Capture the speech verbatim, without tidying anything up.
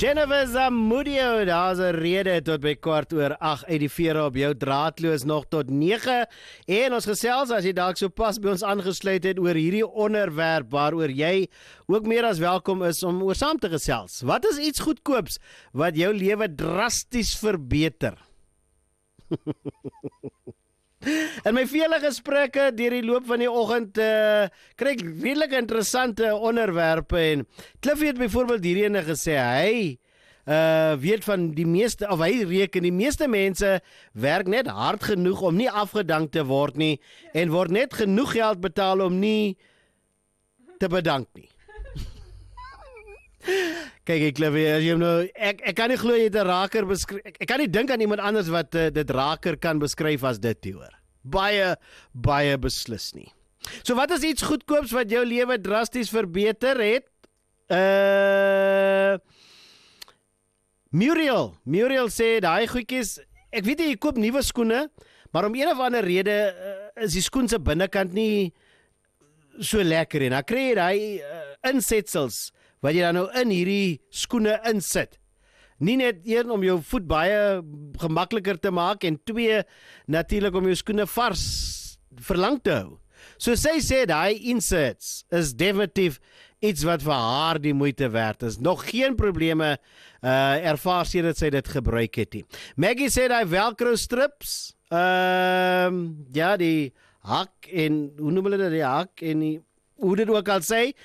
Jennifer Zamudio, daar's 'n rede tot by kwart oor ag uit die vere op jou draadloos nog tot nege. En ons gesels as jy dalk so pas by ons aangesluit het oor hierdie onderwerp waaroor jy ook meer as welkom is om oor saam te gesels. Wat is iets goedkoops wat jou lewe drasties verbeter? In my vele gesprekke deur die loop van die oggend uh, kry ek redelik interessante onderwerpe en Cliffy het byvoorbeeld hierdie ene gesê, hy uh, weet van die meeste, of hy reken die meeste mense werk net hard genoeg om nie afgedank te word nie en word net genoeg geld betaal om nie te bedank nie. Kyk ek Cliffy, as jy nou, ek, ek kan nie glo jy het 'n raker beskryf, ek, ek kan nie dink aan iemand anders wat uh, dit raker kan beskryf as dit die hoor. Baie, baie beslis nie. So wat is iets goedkoops wat jou lewe drasties verbeter het? Uh, Muriel, Muriel sê, daai goedjies, ek weet jy koop nuwe skoene, maar om een of ander rede uh, is die skoen se binnekant nie so lekker en dan kry jy daai uh, insetsels wat jy dan nou in hierdie skoene insit. Nie net een om jou voet baie gemakliker te maak en twee natuurlik om jou skoene vars verlang te hou. So sy sê daai insets is definitief iets wat vir haar die moeite werd is. Nog geen probleme uh, ervaar sy dat sy dit gebruik het nie. Maggie sê daai velcro strips, ehm uh, ja die hak en hoe noem hulle dit die hak en die hoe dit ook al sê,